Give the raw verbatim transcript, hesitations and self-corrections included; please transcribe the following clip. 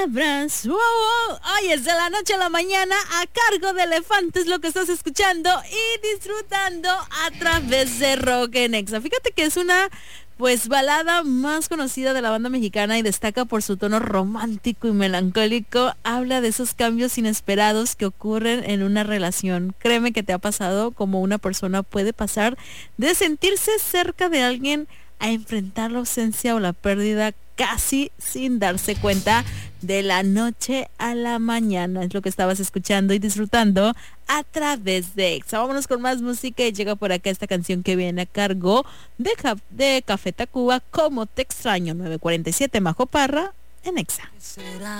Abrazo. Wow, wow. Hoy es de la noche a la mañana a cargo de Elefantes, lo que estás escuchando y disfrutando a través de Rock en Exa. Fíjate que es una pues balada más conocida de la banda mexicana y destaca por su tono romántico y melancólico. Habla de esos cambios inesperados que ocurren en una relación. Créeme que te ha pasado como una persona puede pasar de sentirse cerca de alguien a enfrentar la ausencia o la pérdida casi sin darse cuenta, de la noche a la mañana. Es lo que estabas escuchando y disfrutando a través de Exa. Vámonos con más música y llega por acá esta canción que viene a cargo de, de Café Tacuba, Como Te Extraño, nueve cuarenta y siete, Majo Parra en Exa.